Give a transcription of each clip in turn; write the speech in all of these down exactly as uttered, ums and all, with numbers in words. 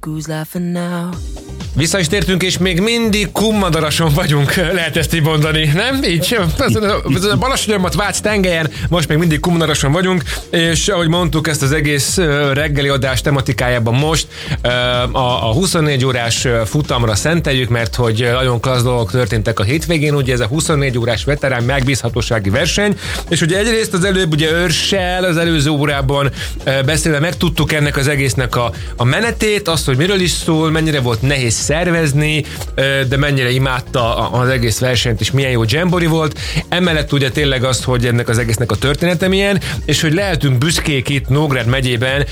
Who's laughing now? Vissza is tértünk, és még mindig kummadarason vagyunk, lehet ezt így mondani, nem? Így, a Balassagyarmat Vác tengelyen, most még mindig kummadarason vagyunk, és ahogy mondtuk, ezt az egész reggeli adás tematikájában most a, a huszonnégy órás futamra szenteljük, mert hogy nagyon klassz dolgok történtek a hétvégén, ugye ez a huszonnégy órás veterán megbízhatósági verseny, és ugye egyrészt az előbb ugye Örssel az előző órában beszélve megtudtuk ennek az egésznek a, a menetét, azt, hogy miről is szól, mennyire volt nehéz szervezni, de mennyire imádta az egész versenyt, és milyen jó dzsembori volt. Emellett ugye tényleg azt, hogy ennek az egésznek a története milyen, és hogy lehetünk büszkék itt Nógrád megyében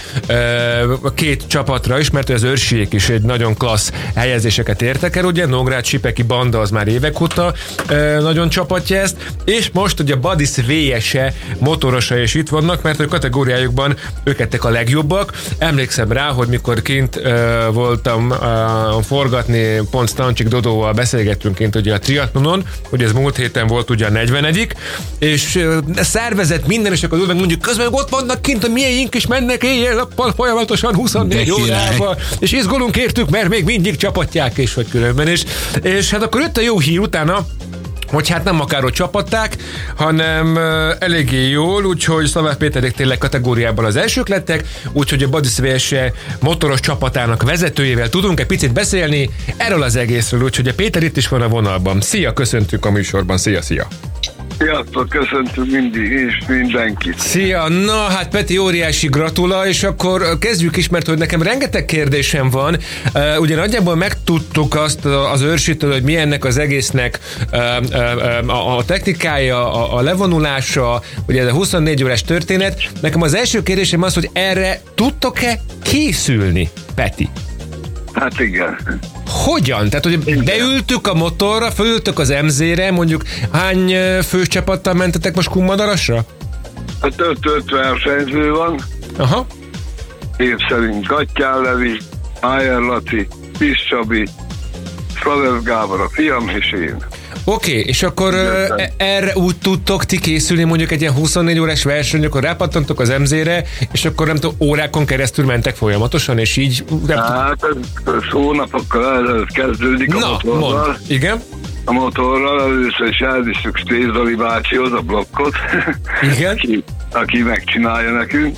a két csapatra is, mert az őrsiek is egy nagyon klassz helyezéseket értek el, ugye Nógrád Sipeki banda az már évek óta nagyon csapatja ezt, és most ugye a Badis vé es-e motorosai is itt vannak, mert a kategóriájukban ők lettek a legjobbak. Emlékszem rá, hogy mikor kint voltam forgatni, pont Stancsik Dodóval beszélgettünk kint ugye a triatlonon, hogy ez múlt héten volt ugye a negyvenedik, és szervezett minden, és akkor meg mondjuk közben ott vannak kint, a miénk is mennek éjjel-nappal folyamatosan huszonnégy órában, és izgulunk értük, mert még mindig csapatják, és hogy különben is. És hát akkor jött a jó hír utána, hogy hát nem akárhogy csapatták, hanem uh, eléggé jól, úgyhogy Szlavák Péterék tényleg kategóriában az elsők lettek, úgyhogy a Badis vé es-e motoros csapatának vezetőjével tudunk egy picit beszélni erről az egészről, úgyhogy a Péter itt is van a vonalban. Szia, köszöntünk a műsorban, szia, szia! Sziasztok, köszöntünk mindig és mindenkit. Szia, na hát Peti, óriási gratula, és akkor kezdjük is, mert hogy nekem rengeteg kérdésem van. Uh, ugye nagyjából megtudtuk azt az őrsitől, hogy mi ennek az egésznek uh, uh, a, a technikája, a, a levonulása, ugye ez a huszonnégy órás történet. Nekem az első kérdésem az, hogy erre tudtok-e készülni, Peti? Hát igen. Hogyan? Tehát, hogy igen. Beültük a motorra, fölültök az em zére, mondjuk hány fős csapattal mentetek most Kummadarasra? Hát öt-öt versenyző van. Aha. Év szerint Gattyán Levi, Ájer Laci, Pisz Csabi, Szlavev Gábor a fiam, és én. Oké, okay, és akkor e- erre úgy tudtok ti készülni mondjuk egy ilyen huszonnégy órás verseny, akkor rápattantok az em zére, és akkor nem tudom, órákon keresztül mentek folyamatosan, és így... Hát ez, ez hónapokkal ezelőtt kezdődik a Na, motorral. Mond. Igen? A motorral először is elviszük Stézali bácsihoz a blokkot. Igen? aki, aki megcsinálja nekünk.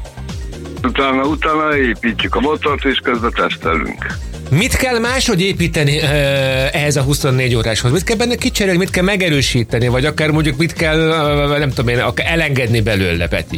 Utána, utána építjük a motort, és közben tesztelünk. Mit kell máshogy építeni uh, ehhez a huszonnégy óráshoz? Mit kell benne kicserélni, mit kell megerősíteni, vagy akár mondjuk mit kell, uh, nem tudom én, akár elengedni belőle, Peti?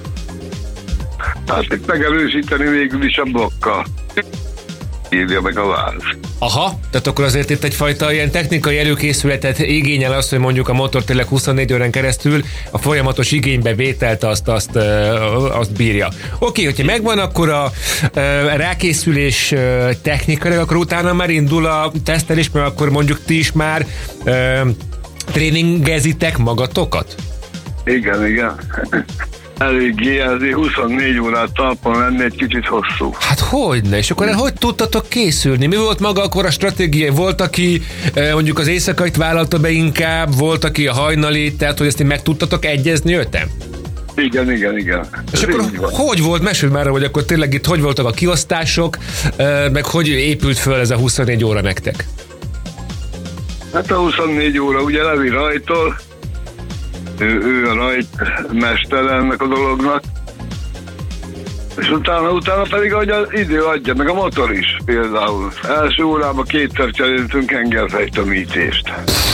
Hát itt megerősíteni végül is a blokka. Írja meg a váz. Aha, tehát akkor azért itt egyfajta ilyen technikai előkészületet igényel azt, hogy mondjuk a motor tényleg huszonnégy órán keresztül a folyamatos igénybevételt azt, azt, azt bírja. Oké, hogyha megvan akkor a rákészülés technikai, akkor utána már indul a tesztelés, mert akkor mondjuk ti is már tréningezitek magatokat? Igen, igen. Eléggé, ezért huszonnégy órát talpon lenni egy kicsit hosszú. Hát hogyne, és akkor hogy tudtatok készülni? Mi volt maga akkor a stratégia? Volt, aki mondjuk az éjszakait vállalta be inkább, volt, aki a hajnalit, tehát hogy ezt meg tudtatok egyezni öten? Igen, igen, igen. És ez akkor hogy volt? Mesélj már, hogy akkor tényleg itt hogy voltak a kiosztások, meg hogy épült föl ez a huszonnégy óra nektek? Hát a huszonnégy óra ugye Levi rajtol, Ő, ő a rajtmestere ennek a dolognak, és utána, utána pedig, ahogy az idő adja, meg a motor is például. Első órában kétszer cseréltünk hengerfejtömítést.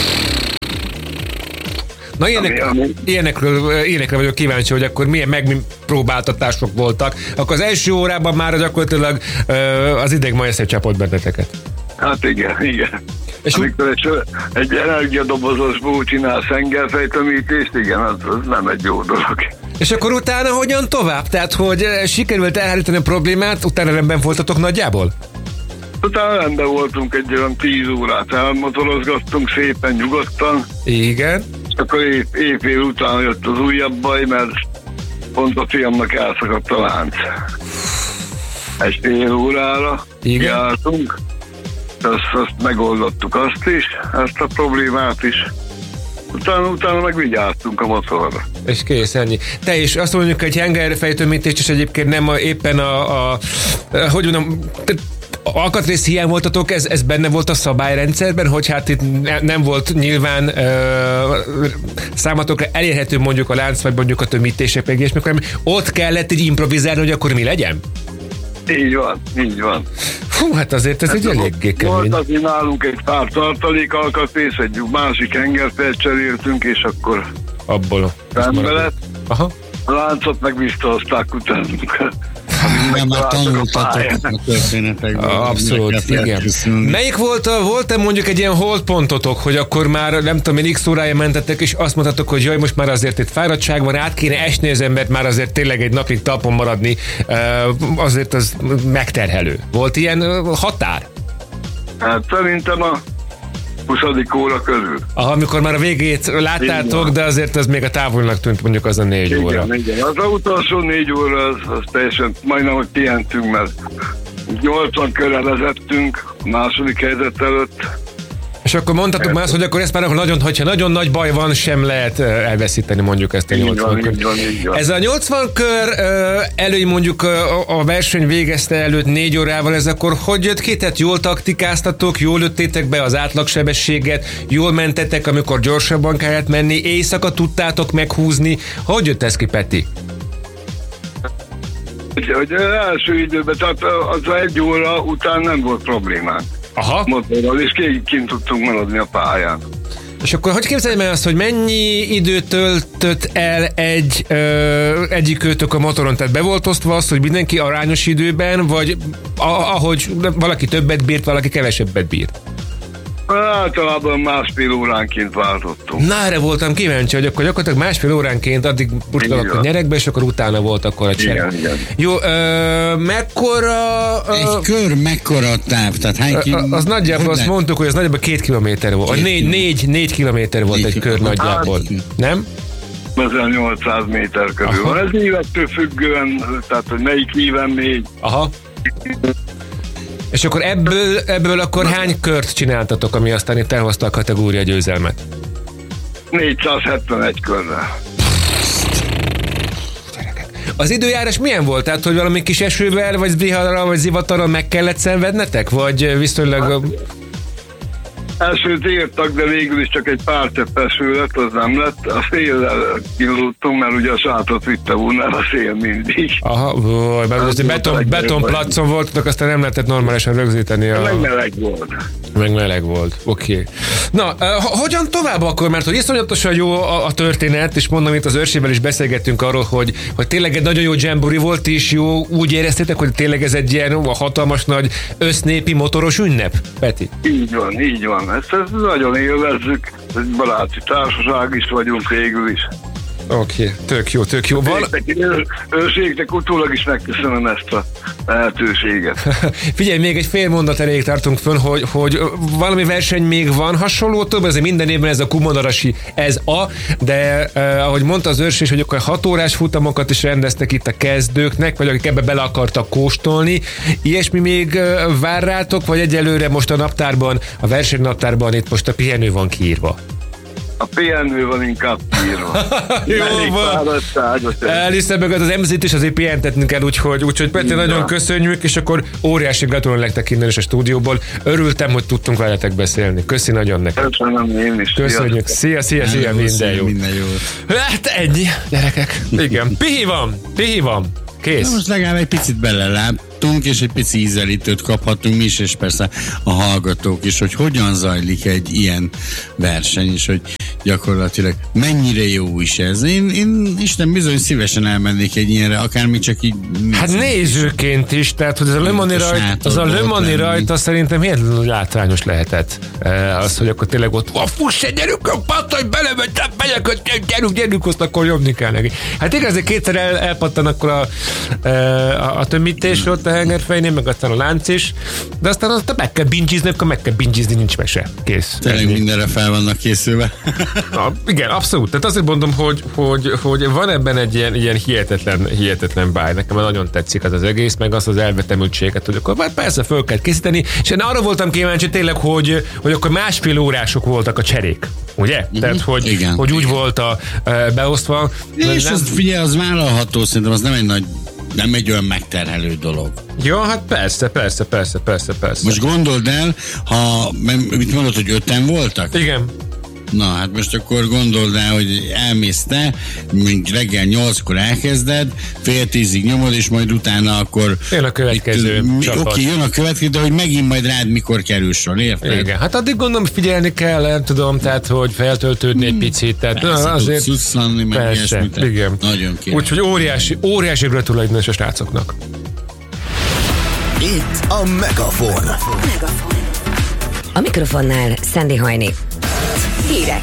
Na ilyenek, ami, ami... ilyenekről, ilyenekre vagyok kíváncsi, hogy akkor milyen megpróbáltatások voltak. Akkor az első órában már gyakorlatilag az ideg majeszép csapott benneteket. Hát igen, igen. És amikor egy, egy energiadobozosból csinálsz hengerfejtömítést, igen, az, az nem egy jó dolog. És akkor utána hogyan tovább? Tehát, hogy sikerült elhárítani a problémát, utána rendben voltatok nagyjából? Utána rendben voltunk, egy olyan tíz órát elmotorozgattunk szépen, nyugodtan. Igen. És akkor épp, épp év után jött az újabb baj, mert pont a fiamnak elszakadt a lánc. Egy fél órára Igen. jártunk. Azt, azt megoldottuk azt is, ezt a problémát is. Utána, utána meg vigyáztunk a motorra. És kész, ennyi. Te is azt mondjuk, hogy hengerfejtömítést is egyébként nem a, éppen a, a, a hogy mondom, alkatrész hiány voltatok, ez, ez benne volt a szabályrendszerben, hogy hát itt ne, nem volt nyilván ö, számatokra elérhető mondjuk a lánc, vagy mondjuk a tömítések, meg ilyesmi, hanem ott kellett így improvizálni, hogy akkor mi legyen? Így van, így van. Hú, hát azért ez egy eléggé kemény. Volt azért nálunk egy pár tartalék alkatrész, egy másik hengerfelt cseréltünk, és akkor abból rendbe lett. Aha. A láncot meg visszahozták utánunk. Nem, már tanultatok a történetekben. Abszolút, igen. Melyik volt, a, volt-e mondjuk egy ilyen holdpontotok, hogy akkor már nem tudom én x órája mentetek, és azt mondhatok, hogy jaj, most már azért itt fáradtság van, át kéne esni az embert, már azért tényleg egy napig talpon maradni, azért az megterhelő. Volt ilyen határ? Hát szerintem a huszadik óra körül. Aha, amikor már a végét láttátok, de azért az még a távolnak tűnt mondjuk az a négy igen, óra. Igen, az utolsó négy óra az, az teljesen, majdnem, hogy pihentünk, mert nyolcvan körre vezettünk a második helyzet előtt. És akkor mondhatok már azt, hogy akkor ezt már nagyon, hogyha nagyon nagy baj van, sem lehet elveszíteni mondjuk ezt a nyolcvan kört. Ez a nyolcvan kör elő mondjuk a verseny végezte előtt négy órával, ez akkor hogy jött ki? Tehát jól taktikáztatok, jól lőttétek be az átlagsebességet, jól mentetek, amikor gyorsabban kellett menni, éjszaka tudtátok meghúzni. Hogy jött ez ki, Peti? Hogy első időben, tehát az egy óra után nem volt problémánk. Aha. Motorral, és kint tudtunk maradni a pályán. És akkor hogy képzeljem el azt, hogy mennyi időt töltött el egy ö, egyikőtök a motoron? Tehát be volt osztva azt, hogy mindenki arányos időben, vagy a, ahogy valaki többet bírt, valaki kevesebbet bírt? Általában másfél óránként váltottunk. Na, erre voltam kíváncsi, hogy akkor gyakorlatilag másfél óránként addig pusztulak a nyerekbe, és akkor utána volt akkor a cserek. Igen, igen. Jó, ö, mekkora... Ö, egy kör mekkora táv? Tehát hány ki... Az nagyjából azt mondtuk, hogy az nagyjából két kilométer volt. Két négy, négy, négy kilométer volt négy egy kör nagyjából. Nem? ezernyolcszáz méter körül van. Ez évettől függően, tehát hogy melyik éven még. Aha. És akkor ebből, ebből akkor hány kört csináltatok, ami aztán itt elhozta a kategória győzelmet? négyszázhetvenegy körre. Az időjárás milyen volt? Tehát, hogy valami kis esővel, vagy viharral, vagy zivatarral meg kellett szenvednetek? Vagy viszonylag... Esőt írtak, de végül is csak egy pár csepp eső lett, az nem lett. A széllel kilódtunk, mert ugye a sátot vitte volna a szél mindig. Aha, boj, beton, beton, betonplacon voltatok, aztán nem lehetett normálisan rögzíteni. A... Meg meleg volt. Meg meleg volt, oké. Okay. Na, uh, hogyan tovább akkor? Mert hogy iszonyatosan jó a, a történet, és mondom, itt az Őrsével is beszélgettünk arról, hogy, hogy tényleg egy nagyon jó dzsemburi volt, és jó, úgy éreztétek, hogy tényleg ez egy ilyen a hatalmas nagy össznépi motoros ünnep, Peti? Így van, így van. Ezt, ezt nagyon élvezzük, egy baráti társaság is vagyunk végül is. Oké, okay, tök jó, tök jó. Val- Őrségnek utólag is megköszönöm ezt a lehetőséget. Figyelj, még egy fél mondat elég tartunk fönn, hogy, hogy valami verseny még van hasonló, több, azért minden évben ez a Kumadarasi, ez a, de eh, ahogy mondta az Őrs is, hogy akkor hat órás futamokat is rendeztek itt a kezdőknek, vagy akik ebbe bele akartak kóstolni. Ilyesmi még eh, vár rátok, vagy egyelőre most a naptárban, a versenynaptárban itt most a pihenő van kiírva? A pihenő van inkább írva. Jó van. Elhiszem meg az em zét is azért pihentetnünk kell, úgyhogy, úgyhogy Peti, ja. Nagyon köszönjük, és akkor óriási gratulálok nektek innen is a stúdióból. Örültem, hogy tudtunk veletek beszélni. Köszi nagyon neked. Köszönöm én is. Köszönjük. Szia, szia, szia, Hello, minden jó. Minden jó. Hát ennyi, gyerekek. Igen. Pihi van, pihi van. Kész. Na most legalább egy picit beleláttunk, és egy pici ízelítőt kaphatunk mi is, és persze a hallgatók is, hogy hogyan zajlik egy ilyen verseny, és hogy gyakorlatilag mennyire jó is ez. Én, én Isten bizony szívesen elmennék egy ilyenre, akármi csak így... Hát nézőként is, tehát hogy ez a Le Mans rajt, az a Le Mans rajta szerintem hihetetlenül látványos lehetett. Az, hogy akkor tényleg ott, a fuss, gyerünk, pattanj bele, vagy megyek, gyerünk, gyerünk, azt akkor jobbni kell neki. Hát igaz, kétszer el, elpattan akkor a a, a tömítés ott a hengerfejnél, meg aztán a lánc is, de aztán azt meg kell bingizni, akkor meg kell bingizni, nincs mese. Kész. Tényleg mindenre fel vannak készülve. Na, igen, abszolút. Tehát azért mondom, hogy, hogy, hogy van ebben egy ilyen, ilyen hihetetlen, hihetetlen báj. Nekem nagyon tetszik az az egész, meg az az elvetemültséget, hogy akkor persze föl kell készíteni, és én arra voltam kíváncsi tényleg, hogy, hogy akkor másfél órások voltak a cserék. Ugye? Mm-hmm. Tehát, hogy, igen, hogy úgy igen. volt a, e, beosztva. És nem... az, figyelj, az vállalható, szerintem az nem egy nagy nem egy olyan megterhelő dolog. Jó, hát persze, persze, persze, persze, persze. Most gondold el, ha, mit mondod, hogy öten voltak? Igen. Na, hát most akkor gondold el, hogy elmész te, mint reggel nyolckor elkezded, fél tízig nyomod, és majd utána akkor... Jön a következő itt, csapat. Oké, jön a következő, de hogy megint majd rád mikor kerül sor, érted? Igen, hát addig gondolom figyelni kell, nem tudom, tehát, hogy feltöltődni egy picit. Tehát, persze, azért... tudsz szusszanni, meg persze, ilyesmit. igen. Nagyon kérem. Úgyhogy óriási, óriási gratulálni a srácoknak. Itt a Megafon. A mikrofonnál Szendi Hajni. Hírek.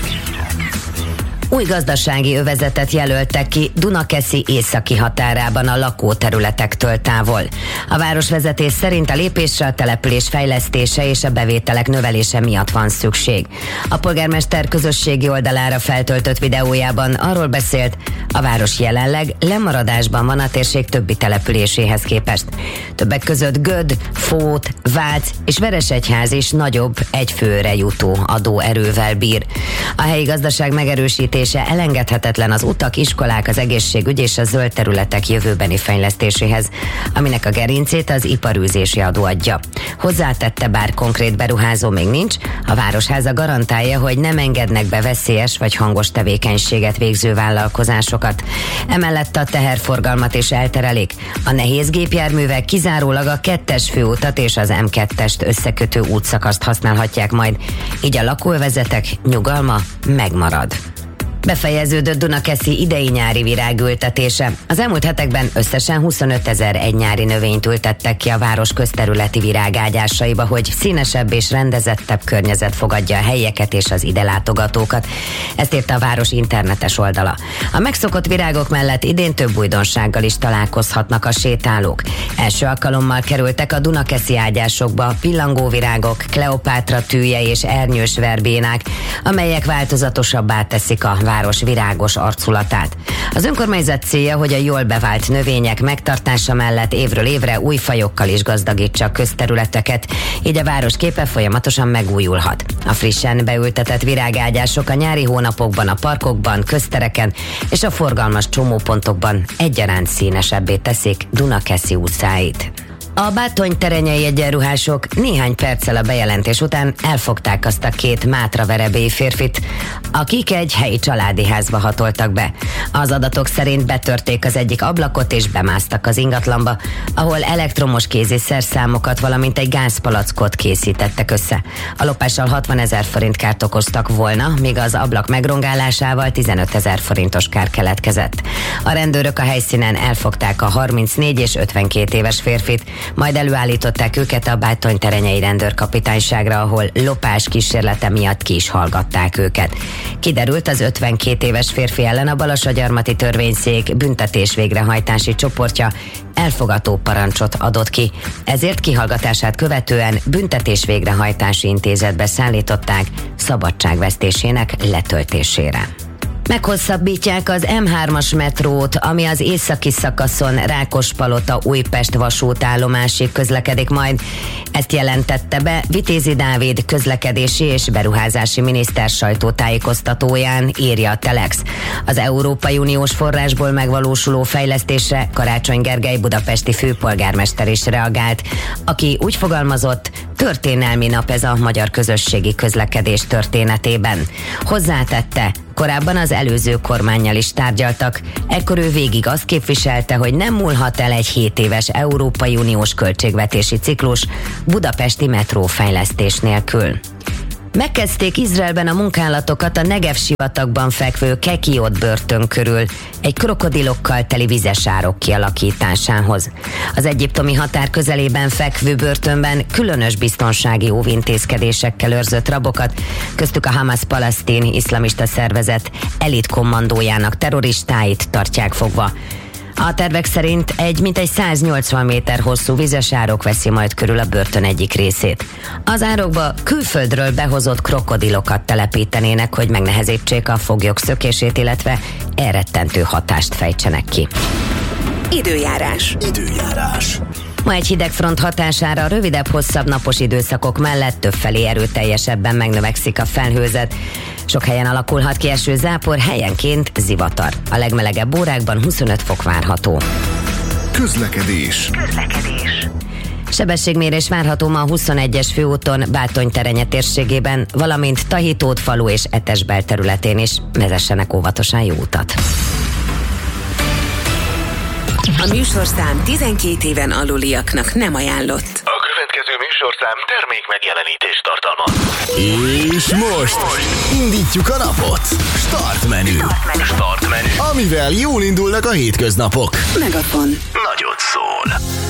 Új gazdasági övezetet jelöltek ki Dunakeszi északi határában a lakóterületektől távol. A városvezetés szerint a lépésre a település fejlesztése és a bevételek növelése miatt van szükség. A polgármester közösségi oldalára feltöltött videójában arról beszélt, a város jelenleg lemaradásban van a térség többi településéhez képest. Többek között Göd, Fót, Vác és Veresegyház is nagyobb, egy főre jutó adóerővel bír. A helyi gazdaság megerősítése elengedhetetlen az utak, iskolák, az egészségügy és a zöld területek jövőbeni fejlesztéséhez, aminek a gerincét az iparűzési adó adja. Hozzátette, bár konkrét beruházó még nincs, a Városháza garantálja, hogy nem engednek be veszélyes vagy hangos tevékenységet végző vállalkozásokat. Emellett a teherforgalmat is elterelik. A nehéz gépjárművek kizárólag a kettes főutat és az em kettest összekötő útszakaszt használhatják majd, így a lakóövezetek nyugalma megmarad. Befejeződött Dunakeszi idei-nyári virágültetése. Az elmúlt hetekben összesen huszonöt ezer egy nyári növényt ültettek ki a város közterületi virágágyásaiba, hogy színesebb és rendezettebb környezet fogadja a helyieket és az ide látogatókat. Ezt írta a város internetes oldala. A megszokott virágok mellett idén több újdonsággal is találkozhatnak a sétálók. Első alkalommal kerültek a Dunakeszi ágyásokba pillangóvirágok, Kleopátra tűje és ernyős verbénák, amelyek változatosabbá teszik a város virágos arculatát. Az önkormányzat célja, hogy a jól bevált növények megtartása mellett évről évre új fajokkal is gazdagítsa a közterületeket, így a város képe folyamatosan megújulhat. A frissen beültetett virágágyások a nyári hónapokban a parkokban, köztereken és a forgalmas csomópontokban egyaránt színesebbé teszik Dunakeszi utcáit. A bátonyterenyei egyenruhások néhány perccel a bejelentés után elfogták azt a két mátraverebélyi férfit, akik egy helyi családi házba hatoltak be. Az adatok szerint betörték az egyik ablakot és bemásztak az ingatlanba, ahol elektromos kézi szerszámokat, valamint egy gázpalackot készítettek össze. A lopással hatvanezer forint kárt okoztak volna, míg az ablak megrongálásával tizenötezer forintos kár keletkezett. A rendőrök a helyszínen elfogták a harmincnégy és ötvenkét éves férfit, majd előállították őket a bátonyterenyei rendőrkapitányságra, ahol lopás kísérlete miatt ki is hallgatták őket. Kiderült, az ötvenkét éves férfi ellen a Balassagyarmati törvényszék büntetés végrehajtási csoportja elfogató parancsot adott ki. Ezért kihallgatását követően büntetés végrehajtási intézetbe szállították szabadságvesztésének letöltésére. Meghosszabbítják az em hármas metrót, ami az északi szakaszon Rákospalota-Újpest vasútállomásig közlekedik majd. Ezt jelentette be Vitézi Dávid közlekedési és beruházási miniszter sajtótájékoztatóján, írja a Telex. Az Európai Uniós forrásból megvalósuló fejlesztésre Karácsony Gergely budapesti főpolgármester is reagált, aki úgy fogalmazott, történelmi nap ez a magyar közösségi közlekedés történetében. Hozzátette, korábban az előző kormánnyal is tárgyaltak, ekkor ő végig azt képviselte, hogy nem múlhat el egy hét éves Európai Uniós költségvetési ciklus budapesti metrófejlesztés nélkül. Megkezdték Izraelben a munkálatokat a Negev sivatagban fekvő Kekiot börtön körül egy krokodilokkal teli vizesárok kialakításához. Az egyiptomi határ közelében fekvő börtönben különös biztonsági óvintézkedésekkel őrzött rabokat, köztük a Hamas palesztin iszlamista szervezet elit kommandójának terroristáit tartják fogva. A tervek szerint egy mintegy száznyolcvan méter hosszú vizesárok veszi majd körül a börtön egyik részét. Az árokba külföldről behozott krokodilokat telepítenének, hogy megnehezítsék a foglyok szökését, illetve elrettentő hatást fejtsenek ki. Időjárás. Időjárás. Ma egy hidegfront hatására rövidebb-hosszabb napos időszakok mellett többfelé erőteljesebben megnövekszik a felhőzet. Sok helyen alakulhat ki esőzápor, helyenként zivatar. A legmelegebb órákban huszonöt fok várható. Közlekedés. Közlekedés. Sebességmérés várható ma a huszonegyes főúton Bátony-Terenye térségében, valamint Tahitót falu és Etesbel területén is. Vezessenek óvatosan, jó utat! A műsorszám tizenkét éven aluliaknak nem ajánlott. A következő műsorszám termék megjelenítést tartalmaz. És most indítjuk a napot. Start menü. Start menü. Amivel jól indulnak a hétköznapok. Megafon. Nagyot szól.